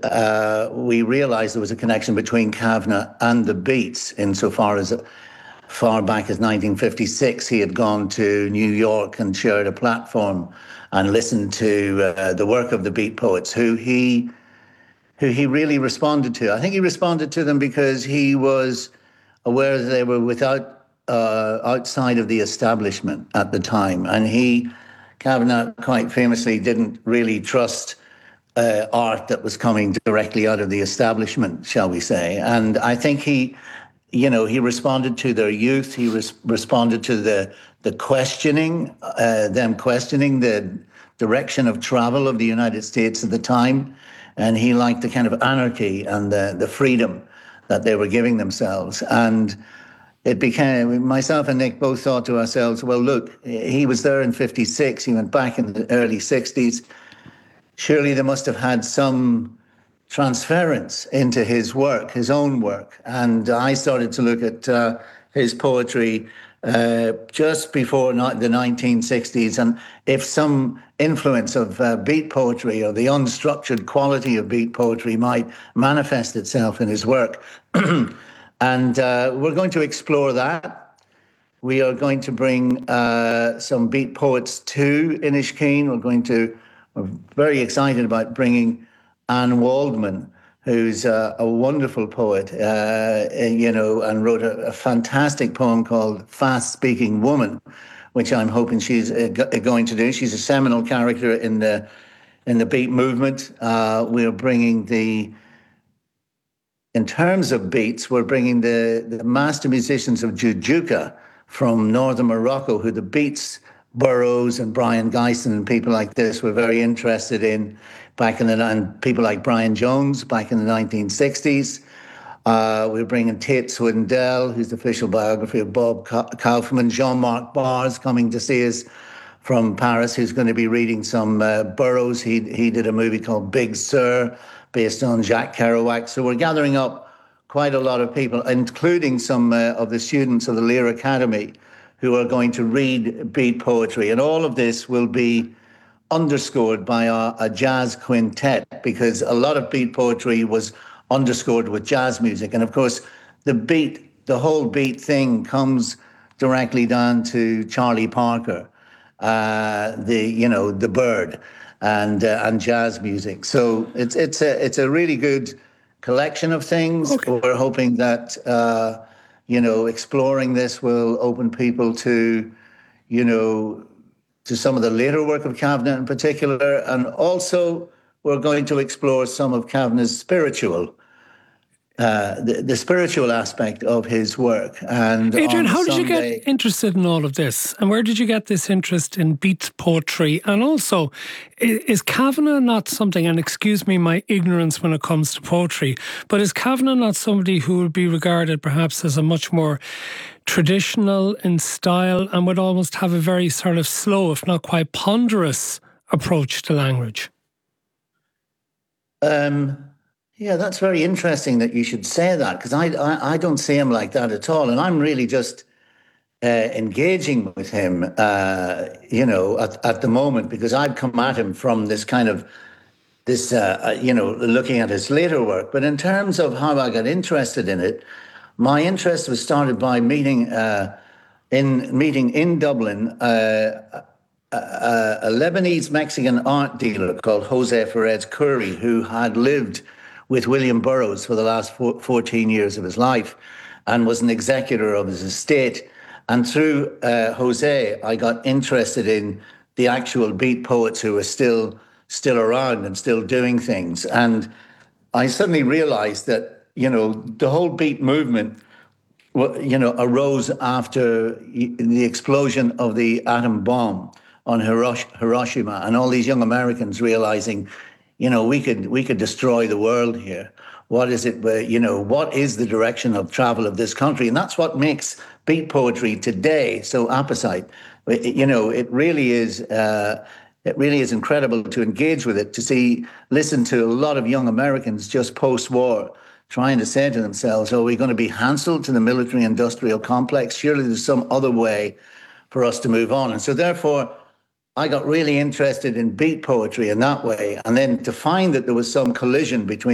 we realized there was a connection between Kavanagh and the Beats, insofar as far back as 1956, he had gone to New York and shared a platform and listened to the work of the Beat poets, who he really responded to. I think he responded to them because he was aware that they were outside of the establishment at the time, and Kavanagh, quite famously, didn't really trust art that was coming directly out of the establishment, shall we say. And I think he responded to their youth. He responded to the questioning, them questioning the direction of travel of the United States at the time. And he liked the kind of anarchy and the freedom that they were giving themselves. And it became, myself and Nick both thought to ourselves, well, look, he was there in 56. He went back in the early 60s. Surely they must have had some transference into his work, his own work. And I started to look at his poetry just before the 1960s, and if some influence of beat poetry or the unstructured quality of beat poetry might manifest itself in his work. And we're going to explore that. We are going to bring some beat poets to Inniskeen. We're very excited about bringing Anne Waldman, who's a wonderful poet, and wrote a fantastic poem called Fast Speaking Woman, which I'm hoping she's going to do. She's a seminal character in the beat movement. We're bringing in terms of beats, we're bringing the master musicians of Jujuka from northern Morocco, who the Beats Burroughs and Brian Geisen and people like this were very interested in and people like Brian Jones back in the 1960s. We're bringing Tate Swindell, who's the official biography of Bob Kaufman, Jean-Marc Barres coming to see us from Paris, who's going to be reading some Burroughs. He did a movie called Big Sur, based on Jacques Kerouac. So we're gathering up quite a lot of people, including some of the students of the Lear Academy, who are going to read beat poetry. And all of this will be underscored by a jazz quintet, because a lot of beat poetry was underscored with jazz music. And of course, the whole beat thing comes directly down to Charlie Parker, the Bird, and jazz music. So it's a really good collection of things. Okay. We're hoping that exploring this will open people to some of the later work of Kavanagh in particular, and also we're going to explore some of Kavanagh's spiritual. The spiritual aspect of his work. And Adrian, how did you get interested in all of this? And where did you get this interest in beat poetry? And also, is Kavanagh not something, and excuse me my ignorance when it comes to poetry, but is Kavanagh not somebody who would be regarded perhaps as a much more traditional in style and would almost have a very sort of slow, if not quite ponderous approach to language? Yeah, that's very interesting that you should say that, because I don't see him like that at all. And I'm really just engaging with him, at the moment, because I've come at him from this kind of, looking at his later work. But in terms of how I got interested in it, my interest was started by meeting in Dublin a Lebanese-Mexican art dealer called Jose Ferez Curry, who had lived with William Burroughs for the last 14 years of his life and was an executor of his estate. And through Jose, I got interested in the actual beat poets who were still around and still doing things. And I suddenly realized that, the whole beat movement, arose after the explosion of the atom bomb on Hiroshima, and all these young Americans realizing, we could destroy the world here. What is it? What is the direction of travel of this country? And that's what makes beat poetry today so apposite. It really is. It really is incredible to engage with it, to listen to a lot of young Americans just post-war trying to say to themselves, "Are we going to be Hansel to the military-industrial complex? Surely there's some other way for us to move on." And so, therefore, I got really interested in beat poetry in that way. And then to find that there was some collision between